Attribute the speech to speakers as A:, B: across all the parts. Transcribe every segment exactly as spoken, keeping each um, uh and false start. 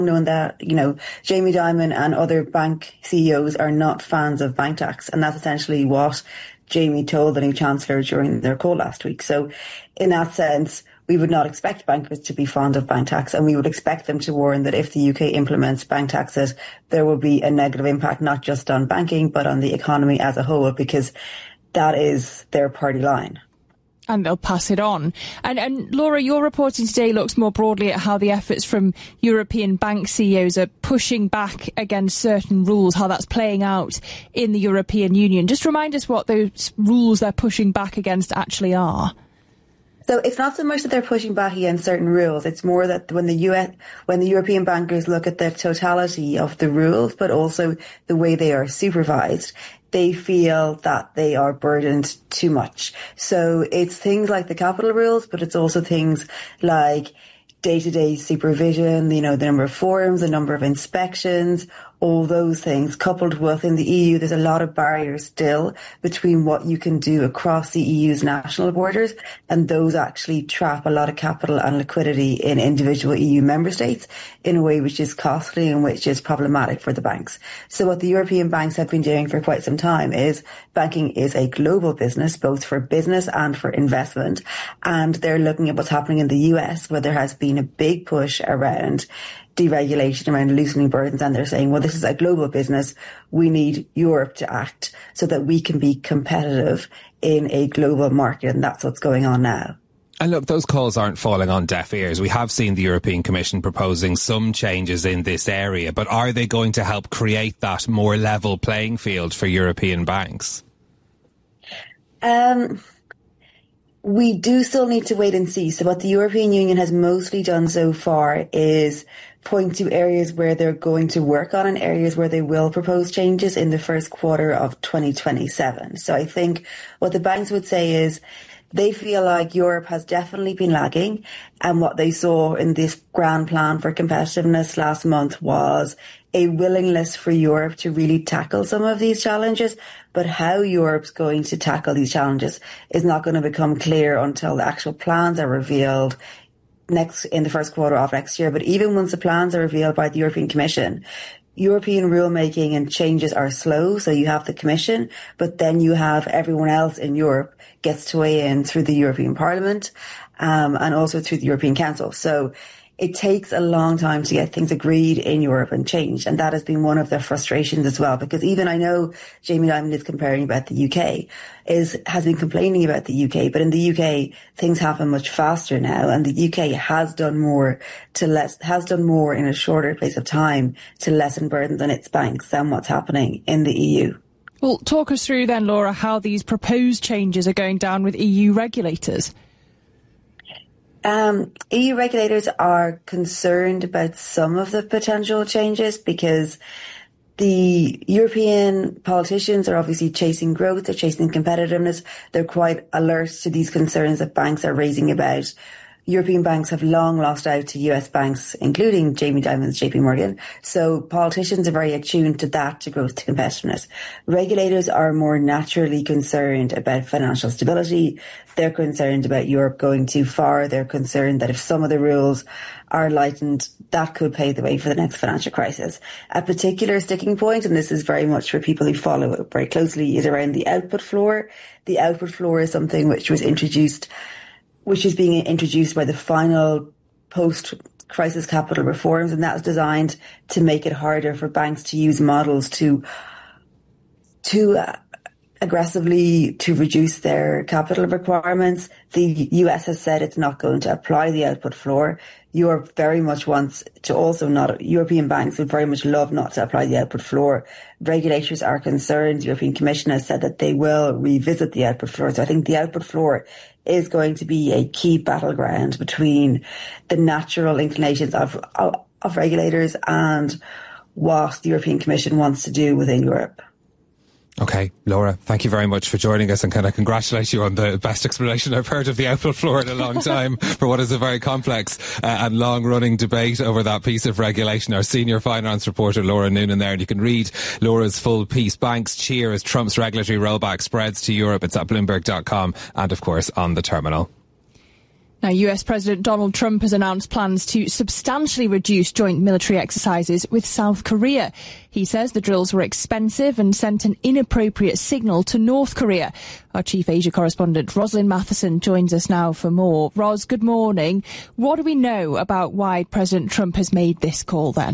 A: known that, you know, Jamie Dimon and other bank C E Os are not fans of bank tax. And that's essentially what Jamie told the new Chancellor during their call last week. So in that sense, we would not expect bankers to be fond of bank tax, and we would expect them to warn that if the U K implements bank taxes, there will be a negative impact, not just on banking, but on the economy as a whole, because that is their party line.
B: And they'll pass it on. And, and Laura, your reporting today looks more broadly at how the efforts from European bank C E Os are pushing back against certain rules, how that's playing out in the European Union. Just remind us what those rules they're pushing back against actually are.
A: So it's not so much that they're pushing back against certain rules. It's more that when the U S, when the European bankers look at the totality of the rules, but also the way they are supervised, they feel that they are burdened too much. So it's things like the capital rules, but it's also things like day-to-day supervision, you know, the number of forms, the number of inspections, all those things, coupled with in the E U, there's a lot of barriers still between what you can do across the E U's national borders, and those actually trap a lot of capital and liquidity in individual E U member states in a way which is costly and which is problematic for the banks. So what the European banks have been doing for quite some time is banking is a global business, both for business and for investment. And they're looking at what's happening in the U S, where there has been a big push around deregulation, around loosening burdens, and they're saying, well, this is a global business. We need Europe to act so that we can be competitive in a global market, and that's what's going on now.
C: And look, those calls aren't falling on deaf ears. We have seen the European Commission proposing some changes in this area, but are they going to help create that more level playing field for European banks?
A: Um... We do still need to wait and see. So what the European Union has mostly done so far is point to areas where they're going to work on and areas where they will propose changes in the first quarter of twenty twenty-seven. So I think what the banks would say is they feel like Europe has definitely been lagging, and what they saw in this grand plan for competitiveness last month was a willingness for Europe to really tackle some of these challenges. But how Europe's going to tackle these challenges is not going to become clear until the actual plans are revealed next in the first quarter of next year. But even once the plans are revealed by the European Commission, European rulemaking and changes are slow. So you have the Commission, but then you have everyone else in Europe gets to weigh in through the European Parliament um, and also through the European Council. So it takes a long time to get things agreed in Europe and changed. And that has been one of their frustrations as well, because even I know Jamie Dimon is comparing about the U K, is has been complaining about the U K, but in the U K, things happen much faster now. And the U K has done more to less, has done more in a shorter place of time to lessen burdens on its banks than what's happening in the E U.
B: Well, talk us through then, Laura, how these proposed changes are going down with E U regulators.
A: Um, E U regulators are concerned about some of the potential changes because the European politicians are obviously chasing growth, they're chasing competitiveness, they're quite alert to these concerns that banks are raising about. European banks have long lost out to U S banks, including Jamie Dimon's J P Morgan. So politicians are very attuned to that, to growth, to competitiveness. Regulators are more naturally concerned about financial stability. They're concerned about Europe going too far. They're concerned that if some of the rules are lightened, that could pave the way for the next financial crisis. A particular sticking point, and this is very much for people who follow it very closely, is around the output floor. The output floor is something which was introduced which is being introduced by the final post-crisis capital reforms, and that's designed to make it harder for banks to use models to to uh, aggressively to reduce their capital requirements. The U S has said it's not going to apply the output floor. Europe very much wants to also not, European banks would very much love not to apply the output floor. Regulators are concerned. The European Commission has said that they will revisit the output floor. So I think the output floor is going to be a key battleground between the natural inclinations of, of, of regulators and what the European Commission wants to do within Europe.
C: Okay, Laura, thank you very much for joining us, and can I congratulate you on the best explanation I've heard of the output floor in a long time for what is a very complex uh, and long-running debate over that piece of regulation. Our senior finance reporter, Laura Noonan, there, and you can read Laura's full piece, Banks Cheer as Trump's Regulatory Rollback Spreads to Europe. It's at Bloomberg dot com and, of course, on the terminal.
B: Now, U S President Donald Trump has announced plans to substantially reduce joint military exercises with South Korea. He says the drills were expensive and sent an inappropriate signal to North Korea. Our chief Asia correspondent, Rosalind Matheson, joins us now for more. Ros, good morning. What do we know about why President Trump has made this call then?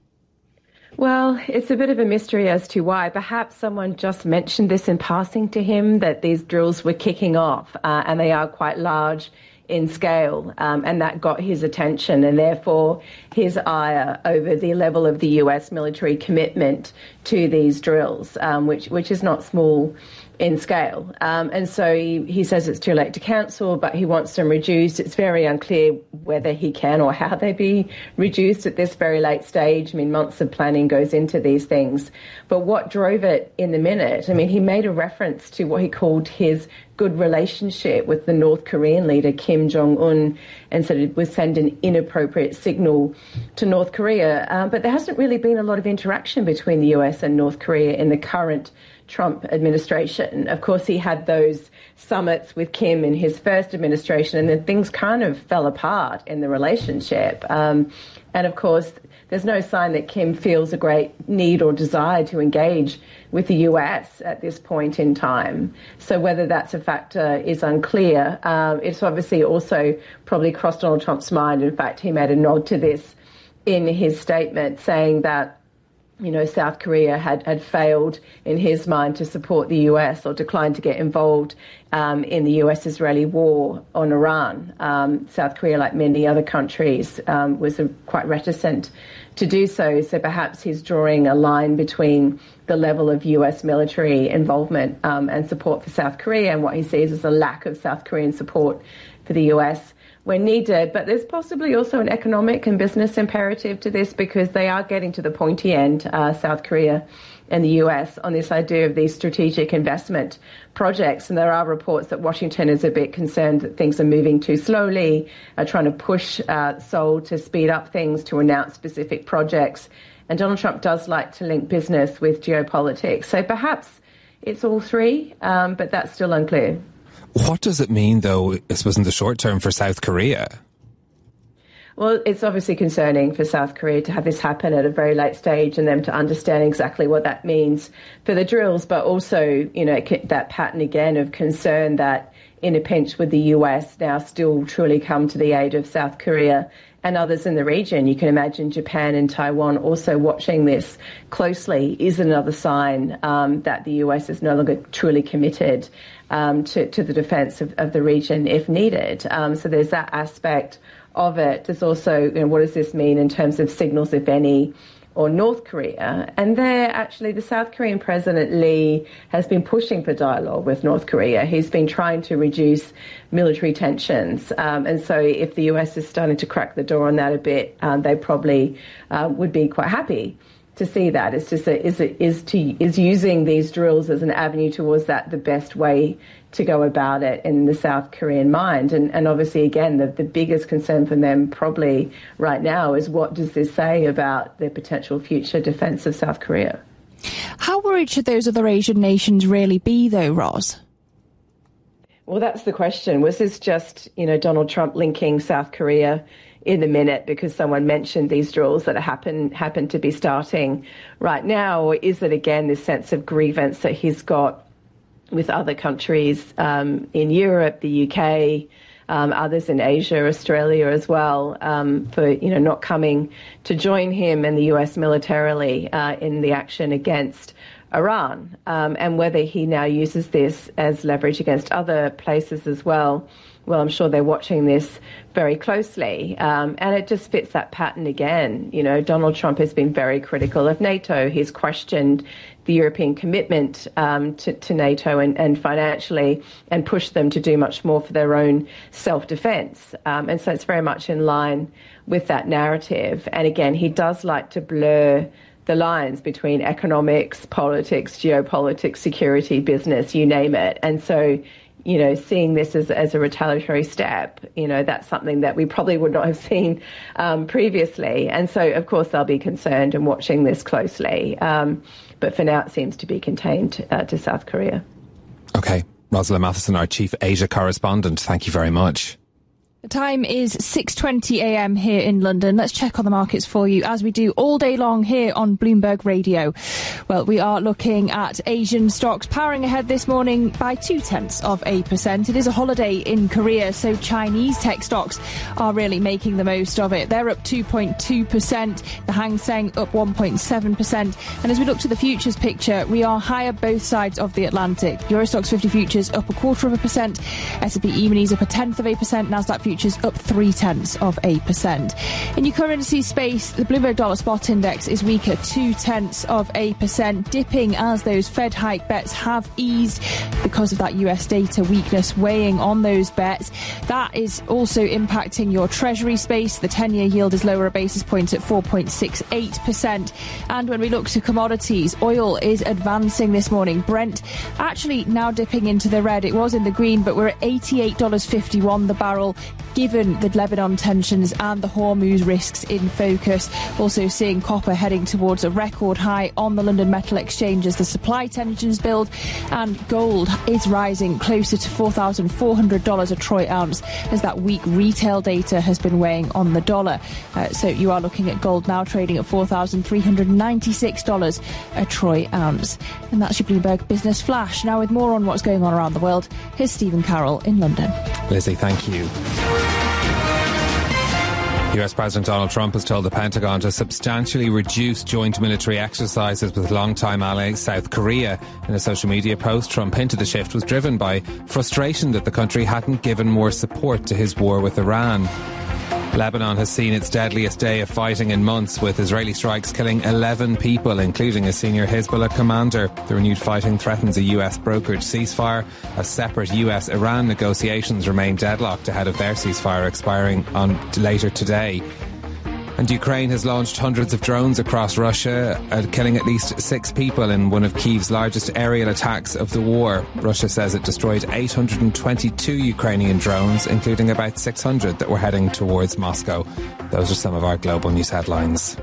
D: Well, it's a bit of a mystery as to why. Perhaps someone just mentioned this in passing to him, that these drills were kicking off, uh, and they are quite large in scale, um, and that got his attention, and therefore his ire over the level of the U S military commitment to these drills, um, which which is not small in scale. Um, and so he, he says it's too late to cancel, but he wants them reduced. It's very unclear whether he can or how they be reduced at this very late stage. I mean, months of planning goes into these things. But what drove it in the minute? I mean, he made a reference to what he called his good relationship with the North Korean leader, Kim Jong-un, and said it would send an inappropriate signal to North Korea. Um, but there hasn't really been a lot of interaction between the U S and North Korea in the current Trump administration. Of course, he had those summits with Kim in his first administration, and then things kind of fell apart in the relationship. Um, and of course, there's no sign that Kim feels a great need or desire to engage with the U S at this point in time. So whether that's a factor is unclear. Um, it's obviously also probably crossed Donald Trump's mind. In fact, he made a nod to this in his statement, saying that you know, South Korea had, had failed, in his mind, to support the U S or declined to get involved um, in the U S-Israeli war on Iran. Um, South Korea, like many other countries, um, was uh, quite reticent to do so. So perhaps he's drawing a line between the level of U S military involvement um, and support for South Korea and what he sees as a lack of South Korean support for the U S when needed. But there's possibly also an economic and business imperative to this, because they are getting to the pointy end, uh, South Korea and the U S, on this idea of these strategic investment projects. And there are reports that Washington is a bit concerned that things are moving too slowly, are trying to push uh, Seoul to speed up things, to announce specific projects. And Donald Trump does like to link business with geopolitics. So perhaps it's all three, um, but that's still unclear.
C: What does it mean, though, I suppose, in the short term for South Korea?
D: Well, it's obviously concerning for South Korea to have this happen at a very late stage and them to understand exactly what that means for the drills, but also, you know, that pattern again of concern that in a pinch would the U S now still truly come to the aid of South Korea and others in the region. You can imagine Japan and Taiwan also watching this closely is another sign um, that the U S is no longer truly committed um, to, to the defence of, of the region if needed. Um, so there's that aspect of it. There's also, you know, what does this mean in terms of signals, if any, or North Korea? And there, actually, the South Korean President Lee has been pushing for dialogue with North Korea. He's been trying to reduce military tensions. Um, and so if the U S is starting to crack the door on that a bit, um, they probably uh, would be quite happy to see that. It's just a, is it is to is using these drills as an avenue towards that the best way to go about it in the South Korean mind. And, and obviously, again, the, the biggest concern for them probably right now is what does this say about their potential future defence of South Korea?
B: How worried should those other Asian nations really be, though, Ros?
D: Well, that's the question. Was this just, you know, Donald Trump linking South Korea in the minute because someone mentioned these drills that happen happen to be starting right now? Or is it, again, this sense of grievance that he's got with other countries um, in Europe, the U K, um, others in Asia, Australia as well, um, for, you know, not coming to join him and the U S militarily uh, in the action against Iran, um, and whether he now uses this as leverage against other places as well. Well, I'm sure they're watching this very closely. Um, and it just fits that pattern again. You know, Donald Trump has been very critical of NATO. He's questioned the European commitment um, to, to NATO and, and financially, and pushed them to do much more for their own self-defense. Um, and so it's very much in line with that narrative. And again, he does like to blur the lines between economics, politics, geopolitics, security, business, you name it. And so, you know, seeing this as, as a retaliatory step, you know, that's something that we probably would not have seen um, previously. And so, of course, they'll be concerned and watching this closely. Um, but for now, it seems to be contained uh, to South Korea.
C: OK. Rosalind Matheson, our Chief Asia Correspondent, thank you very much.
B: The time is six twenty a m here in London. Let's check on the markets for you, as we do all day long here on Bloomberg Radio. Well, we are looking at Asian stocks powering ahead this morning by two-tenths of a percent. It is a holiday in Korea, so Chinese tech stocks are really making the most of it. They're up two point two percent, the Hang Seng up one point seven percent. And as we look to the futures picture, we are higher both sides of the Atlantic. Euro Stoxx fifty futures up a quarter of a percent, S and P E-minis up a tenth of a percent, Nasdaq futures up three tenths of a percent. In your currency space, the Bloomberg Dollar Spot Index is weaker, two tenths of a percent, dipping as those Fed hike bets have eased because of that U S data weakness weighing on those bets. That is also impacting your Treasury space. The ten-year yield is lower a basis point at four point six eight percent. And when we look to commodities, oil is advancing this morning. Brent actually now dipping into the red. It was in the green, but we're at eighty-eight dollars fifty-one the barrel, given the Lebanon tensions and the Hormuz risks in focus. Also seeing copper heading towards a record high on the London Metal Exchange as the supply tensions build, and gold is rising closer to four thousand four hundred dollars a troy ounce as that weak retail data has been weighing on the dollar. Uh, so you are looking at gold now trading at four thousand three hundred ninety-six dollars a troy ounce. And that's your Bloomberg Business Flash. Now with more on what's going on around the world, here's Stephen Carroll in London.
C: Lizzie, thank you. U S President Donald Trump has told the Pentagon to substantially reduce joint military exercises with longtime ally South Korea. In a social media post, Trump hinted the shift was driven by frustration that the country hadn't given more support to his war with Iran. Lebanon has seen its deadliest day of fighting in months, with Israeli strikes killing eleven people, including a senior Hezbollah commander. The renewed fighting threatens a U S brokered ceasefire, as separate U S Iran negotiations remain deadlocked ahead of their ceasefire expiring on later today. And Ukraine has launched hundreds of drones across Russia, uh, killing at least six people in one of Kyiv's largest aerial attacks of the war. Russia says it destroyed eight hundred twenty-two Ukrainian drones, including about six hundred that were heading towards Moscow. Those are some of our global news headlines.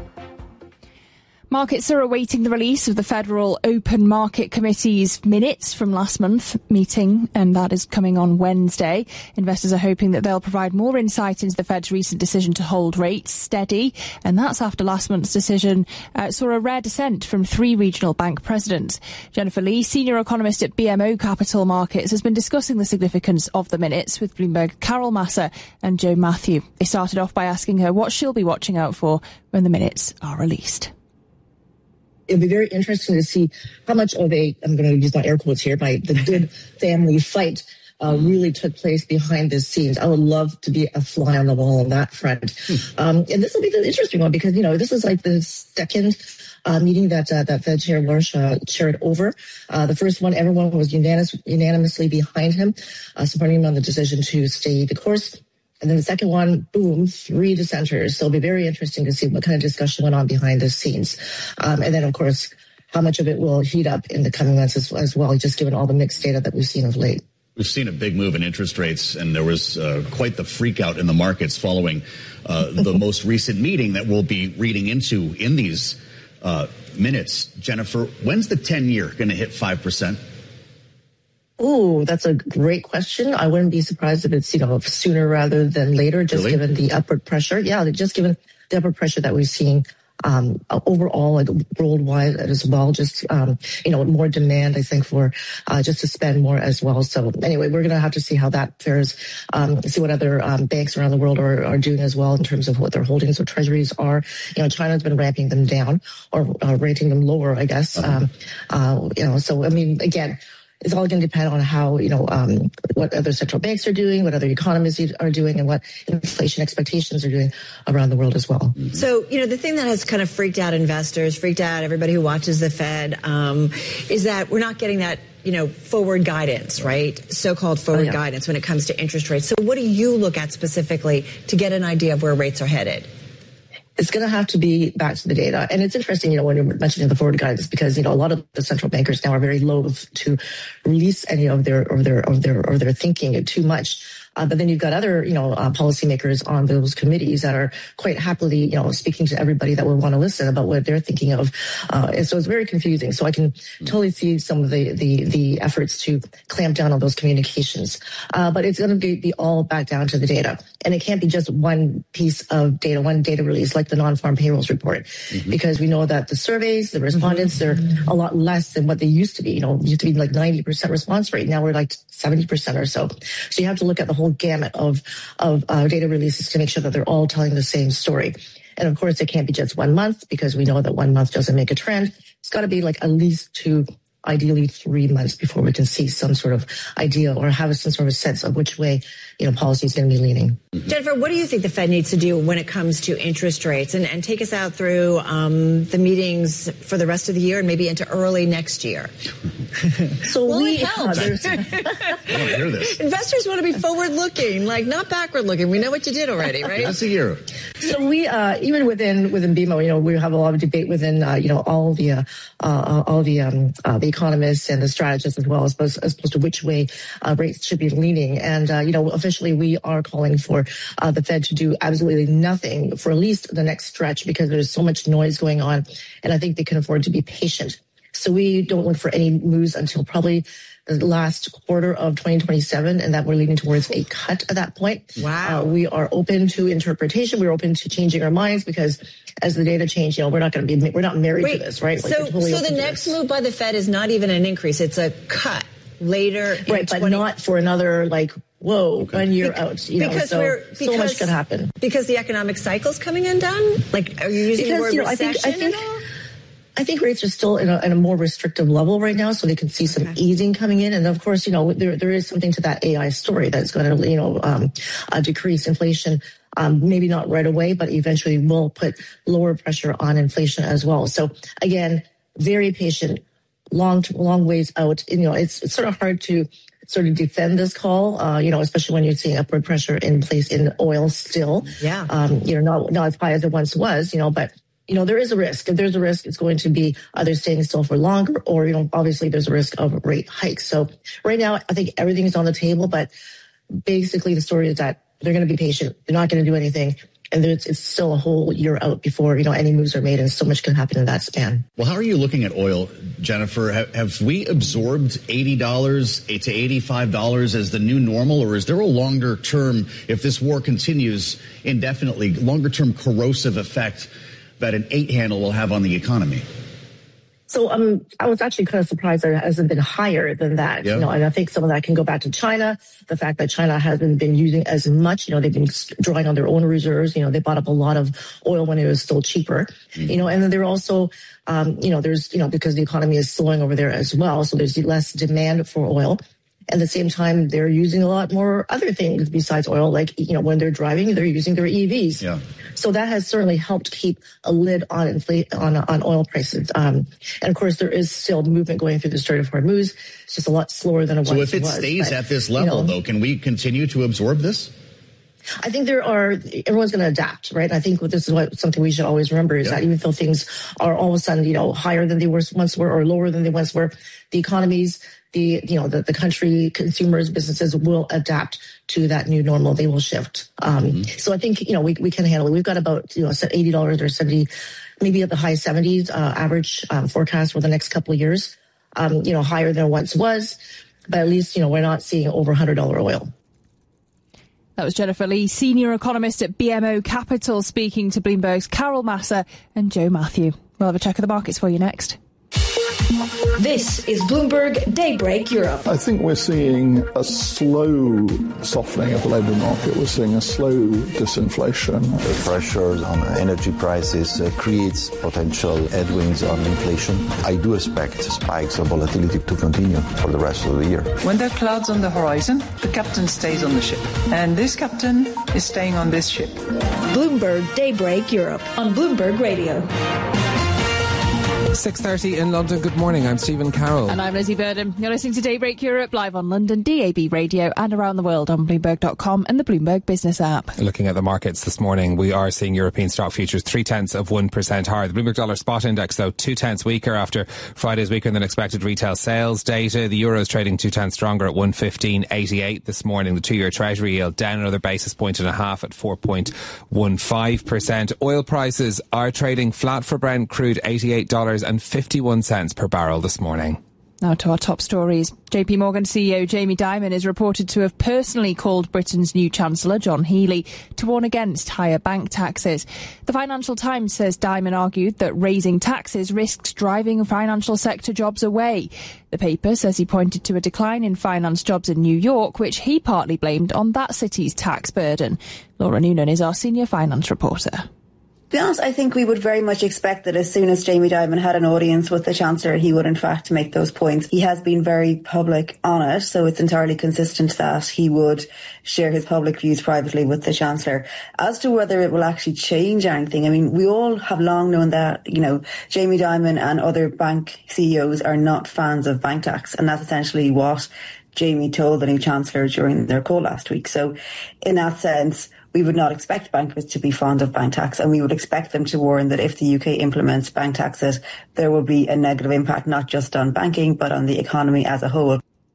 B: Markets are awaiting the release of the Federal Open Market Committee's minutes from last month's meeting, and that is coming on Wednesday. Investors are hoping that they'll provide more insight into the Fed's recent decision to hold rates steady, and that's after last month's decision uh, saw a rare dissent from three regional bank presidents. Jennifer Lee, senior economist at B M O Capital Markets, has been discussing the significance of the minutes with Bloomberg Carol Massa and Joe Matthew. They started off by asking her what she'll be watching out for when the minutes are released.
E: It'll be very interesting to see how much of a, I'm going to use my air quotes here, my, the good family fight uh, really took place behind the scenes. I would love to be a fly on the wall on that front. Um, and this will be the interesting one because, you know, this is like the second uh, meeting that uh, that Fed Chair Warsh uh, chaired over. Uh, the first one, everyone was unanimous, unanimously behind him, uh, supporting him on the decision to stay the course. And then the second one, boom, three dissenters. So it'll be very interesting to see what kind of discussion went on behind the scenes. Um, and then, of course, how much of it will heat up in the coming months as, as well, just given all the mixed data that we've seen of late.
F: We've seen a big move in interest rates, and there was uh, quite the freak out in the markets following uh, the most recent meeting that we'll be reading into in these uh, minutes. Jennifer, when's the ten-year going to hit five percent?
E: Oh, that's a great question. I wouldn't be surprised if it's, you know, sooner rather than later, just really? given the upward pressure. Yeah, just given the upward pressure that we've seen um, overall, like worldwide as well. Just, um, you know, more demand, I think, for uh, just to spend more as well. So anyway, we're going to have to see how that fares, um, see what other um, banks around the world are, are doing as well in terms of what their holdings or treasuries are. You know, China's been ramping them down or uh, rating them lower, I guess. Uh-huh. Um, uh, you know, so, I mean, again, it's all going to depend on how, you know, um, what other central banks are doing, what other economies are doing, and what inflation expectations are doing around the world as well.
G: Mm-hmm. So, you know, the thing that has kind of freaked out investors, freaked out everybody who watches the Fed, um, is that we're not getting that, you know, forward guidance, right? So-called forward oh, yeah. guidance when it comes to interest rates. So what do you look at specifically to get an idea of where rates are headed?
E: It's going to have to be back to the data. And it's interesting, you know, when you're mentioning the forward guidance, because, you know, a lot of the central bankers now are very loath to release any of their, of their, of their, or their thinking too much. Uh, but then you've got other, you know, uh, policymakers on those committees that are quite happily, you know, speaking to everybody that would want to listen about what they're thinking of. Uh, and so it's very confusing. So I can totally see some of the, the, the efforts to clamp down on those communications. Uh, but it's going to be, be all back down to the data. And it can't be just one piece of data, one data release like the non-farm payrolls report, mm-hmm. because we know that the surveys, the respondents, mm-hmm. they're a lot less than what they used to be. You know, it used to be like ninety percent response rate. Now we're like seventy percent or so. So you have to look at the whole gamut of, of uh, data releases to make sure that they're all telling the same story. And of course, it can't be just one month because we know that one month doesn't make a trend. It's got to be like at least two, ideally three months before we can see some sort of idea or have some sort of sense of which way, you know, policy is going to be leaning.
G: Jennifer, what do you think the Fed needs to do when it comes to interest rates? And, and take us out through um, the meetings for the rest of the year and maybe into early next year.
E: So
G: well,
E: we
G: it helps.
F: I want to hear this.
G: Investors want to be forward-looking, like not backward-looking. We know what you did already, right?
F: That's a year.
E: So we, uh, even within within B M O, you know, we have a lot of debate within, uh, you know, all the uh, uh, all the um, uh, the economists and the strategists as well, as opposed, as opposed to which way uh, rates should be leaning. And uh, you know, officially, we are calling for uh, the Fed to do absolutely nothing for at least the next stretch because there's so much noise going on, and I think they can afford to be patient. So we don't look for any moves until probably the last quarter of twenty twenty-seven, and that we're leading towards a cut at that point.
G: Wow.
E: Uh, we are open to interpretation. We're open to changing our minds because as the data change, you know, we're not going to be, we're not married
G: Wait,
E: to this, right? Like
G: so,
E: totally
G: so the next move by the Fed is not even an increase. It's a cut later.
E: Right, but
G: twenty
E: not for another, like, whoa, okay. one year
G: Be-
E: out. You
G: because
E: know, so,
G: we're, because,
E: so much could happen.
G: Because the economic cycle's coming and done? Like, are you using
E: because,
G: the word
E: you know,
G: recession
E: I think, I think,
G: at all?
E: I think rates are still in a, in a more restrictive level right now, so they can see some okay. easing coming in. And of course, you know, there there is something to that A I story that's going to, you know, um, uh, decrease inflation. Um, maybe not right away, but eventually will put lower pressure on inflation as well. So again, very patient, long long ways out. You know, it's it's sort of hard to sort of defend this call, uh, you know, especially when you're seeing upward pressure in place in oil still.
G: Yeah.
E: Um, you know, not not as high as it once was, you know, but. You know, there is a risk. If there's a risk, it's going to be either staying still for longer or, you know, obviously there's a risk of rate hikes. So right now, I think everything is on the table, but basically the story is that they're going to be patient. They're not going to do anything. And it's, it's still a whole year out before, you know, any moves are made, and so much can happen in that span.
F: Well, how are you looking at oil, Jennifer? Have, have we absorbed eighty dollars to eighty-five dollars as the new normal, or is there a longer term, if this war continues indefinitely, longer term corrosive effect that an eight handle will have on the economy?
E: So um, I was actually kind of surprised that it hasn't been higher than that. Yeah. You know, and I think some of that can go back to China. The fact that China hasn't been using as much, you know, they've been drawing on their own reserves. You know, they bought up a lot of oil when it was still cheaper. Mm-hmm. You know, and then they're also, um, you know, there's, you know, because the economy is slowing over there as well. So there's less demand for oil. At the same time, they're using a lot more other things besides oil, like, you know, when they're driving, they're using their E Vs.
F: Yeah.
E: So that has certainly helped keep a lid on inflation, on, on oil prices. Um, and of course, there is still movement going through the Strait of Hormuz. It's just a lot slower than it
F: so
E: once was.
F: So if it
E: was,
F: stays
E: but,
F: at this level, you know, though, can we continue to absorb this?
E: I think there are, everyone's going to adapt, right? I think this is what something we should always remember is yeah. that even though things are all of a sudden, you know, higher than they were once were or lower than they once were, the economies, the, you know, the, the country, consumers, businesses will adapt to that new normal. They will shift. Um, mm-hmm. So I think, you know, we, we can handle it. We've got about, you know, eighty dollars or seventy, maybe at the high seventies, uh, average um, forecast for the next couple of years, um, you know, higher than it once was. But at least, you know, we're not seeing over one hundred dollars oil.
B: That was Jennifer Lee, senior economist at B M O Capital, speaking to Bloomberg's Carol Massa and Joe Matthew. We'll have a check of the markets for you next.
H: This is Bloomberg Daybreak Europe.
I: I think we're seeing a slow softening of the labour market. We're seeing a slow disinflation.
J: The pressures on energy prices uh, creates potential headwinds on inflation. I do expect spikes of volatility to continue for the rest of the year.
K: When there are clouds on the horizon, the captain stays on the ship. And this captain is staying on this ship.
H: Bloomberg Daybreak Europe on Bloomberg Radio.
C: six thirty in London. Good morning. I'm Stephen Carroll.
B: And I'm Lizzie Burdham. You're listening to Daybreak Europe live on London D A B Radio and around the world on Bloomberg dot com and the Bloomberg Business app.
C: Looking at the markets this morning, we are seeing European stock futures three tenths of one percent higher. The Bloomberg Dollar Spot Index, though, two tenths weaker after Friday's weaker than expected retail sales data. The euro is trading two tenths stronger at one fifteen eighty-eight this morning. The two-year Treasury yield down another basis point and a half at four point one five percent. Oil prices are trading flat for Brent crude, eighty-eight dollars and fifty-one cents per barrel this morning.
B: Now to our top stories. J P Morgan C E O Jamie Dimon is reported to have personally called Britain's new Chancellor, John Healey, to warn against higher bank taxes. The Financial Times says Dimon argued that raising taxes risks driving financial sector jobs away. The paper says he pointed to a decline in finance jobs in New York, which he partly blamed on that city's tax burden. Laura Noonan is our senior finance reporter.
A: To be honest, I think we would very much expect that as soon as Jamie Dimon had an audience with the Chancellor, he would in fact make those points. He has been very public on it, so it's entirely consistent that he would share his public views privately with the Chancellor. As to whether it will actually change anything, I mean, we all have long known that, you know, Jamie Dimon and other bank C E Os are not fans of bank tax, and that's essentially what Jamie told the new Chancellor during their call last week. So in that sense, we would not expect bankers to be fond of bank tax, and we would expect them to warn that if the U K implements bank taxes, there will be a negative impact not just on banking but on the economy as a whole.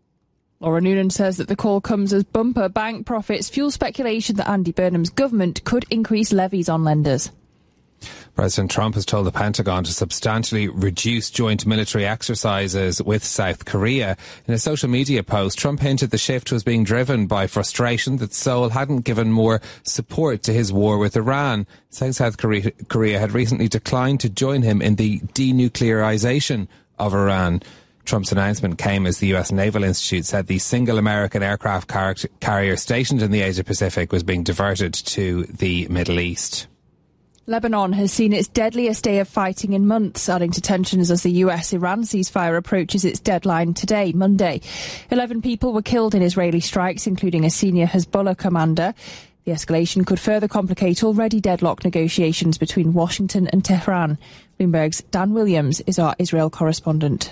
B: Laura Noonan says that the call comes as bumper bank profits fuel speculation that Andy Burnham's government could increase levies on lenders.
C: President Trump has told the Pentagon to substantially reduce joint military exercises with South Korea. In a social media post, Trump hinted the shift was being driven by frustration that Seoul hadn't given more support to his war with Iran, saying South Korea, Korea had recently declined to join him in the denuclearization of Iran. Trump's announcement came as the U S Naval Institute said the single American aircraft car- carrier stationed in the Asia Pacific was being diverted to the Middle East.
B: Lebanon has seen its deadliest day of fighting in months, adding to tensions as the U S-Iran ceasefire approaches its deadline today, Monday. Eleven people were killed in Israeli strikes, including a senior Hezbollah commander. The escalation could further complicate already deadlocked negotiations between Washington and Tehran. Bloomberg's Dan Williams is our Israel correspondent.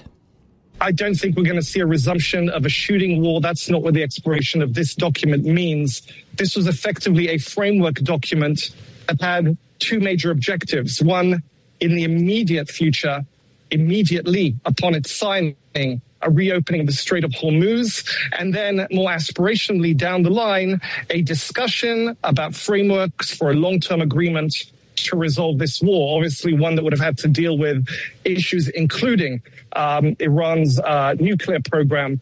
L: I don't think we're going to see a resumption of a shooting war. That's not what the expiration of this document means. This was effectively a framework document that had two major objectives. One, in the immediate future, immediately upon its signing, a reopening of the Strait of Hormuz, and then more aspirationally down the line, a discussion about frameworks for a long-term agreement to resolve this war. Obviously, one that would have had to deal with issues including um, Iran's uh, nuclear program.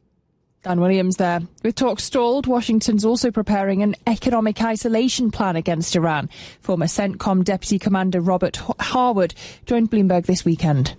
B: Dan Williams there. With talks stalled, Washington's also preparing an economic isolation plan against Iran. Former CENTCOM Deputy Commander Robert Harwood joined Bloomberg this weekend.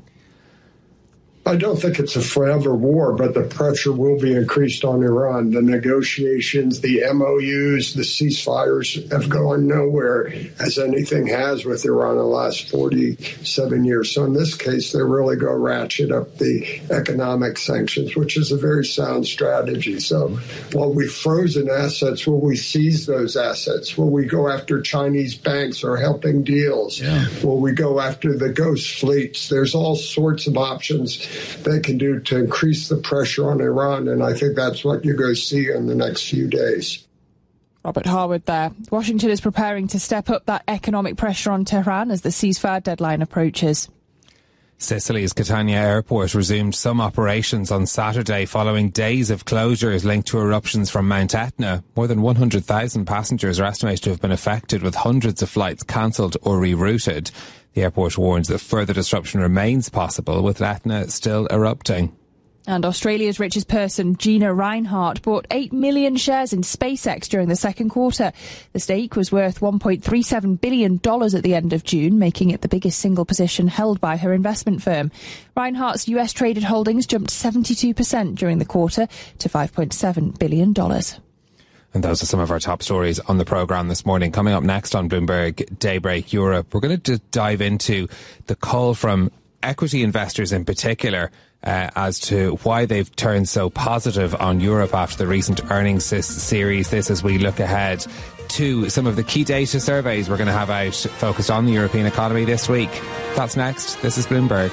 M: I don't think it's a forever war, but the pressure will be increased on Iran. The negotiations, the M O Us, the ceasefires have gone nowhere, as anything has with Iran in the last forty-seven years. So in this case, they really go ratchet up the economic sanctions, which is a very sound strategy. So while we've frozen assets, will we seize those assets? Will we go after Chinese banks or helping deals? Yeah. Will we go after the ghost fleets? There's all sorts of options they can do to increase the pressure on Iran, and I think that's what you're going to see in the next few days.
B: Robert Harwood there. Washington is preparing to step up that economic pressure on Tehran as the ceasefire deadline approaches.
C: Sicily's Catania airport resumed some operations on Saturday following days of closures linked to eruptions from Mount Etna. More than one hundred thousand passengers are estimated to have been affected, with hundreds of flights cancelled or rerouted. The airport warns that further disruption remains possible, with Etna still erupting.
B: And Australia's richest person, Gina Rinehart, bought eight million shares in SpaceX during the second quarter. The stake was worth one point three seven billion dollars at the end of June, making it the biggest single position held by her investment firm. Rinehart's U S-traded holdings jumped seventy-two percent during the quarter to five point seven billion dollars.
C: And those are some of our top stories on the programme this morning. Coming up next on Bloomberg Daybreak Europe, we're going to d- dive into the call from equity investors in particular uh, as to why they've turned so positive on Europe after the recent earnings series. This as we look ahead to some of the key data surveys we're going to have out focused on the European economy this week. That's next. This is Bloomberg.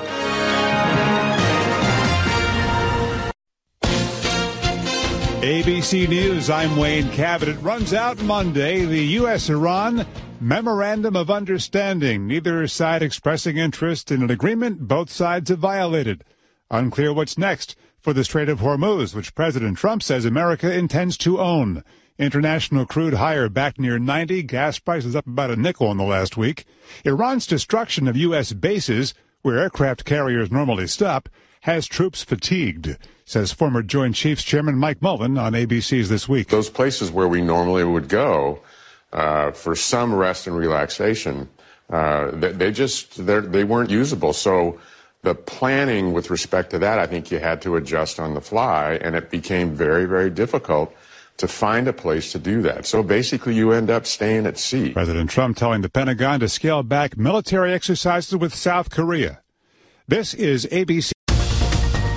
N: A B C News, I'm Wayne Cabot. It runs out Monday, the U S Iran Memorandum of Understanding. Neither side expressing interest in an agreement both sides have violated. Unclear what's next for the Strait of Hormuz, which President Trump says America intends to own. International crude higher back near ninety. Gas prices up about a nickel in the last week. Iran's destruction of U S bases, where aircraft carriers normally stop, has troops fatigued, says former Joint Chiefs Chairman Mike Mullen on A B C's This Week.
O: Those places where we normally would go uh, for some rest and relaxation, uh, they, they just they weren't usable. So the planning with respect to that, I think you had to adjust on the fly, and it became very, very difficult to find a place to do that. So basically you end up staying at sea.
N: President Trump telling the Pentagon to scale back military exercises with South Korea. This is A B C.